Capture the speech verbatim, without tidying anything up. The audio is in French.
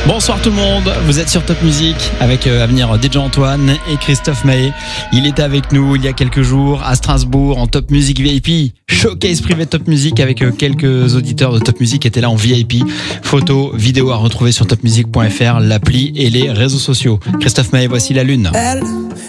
Bonsoir tout le monde, vous êtes sur Top Music avec euh, à venir D J Antoine et Christophe Maé. Il était avec nous il y a quelques jours à Strasbourg en Top Music V I P, showcase privé Top Music avec euh, quelques auditeurs de Top Music qui étaient là en V I P. Photos, vidéos à retrouver sur top music point f r, l'appli et les réseaux sociaux. Christophe Maé, voici la lune. Elle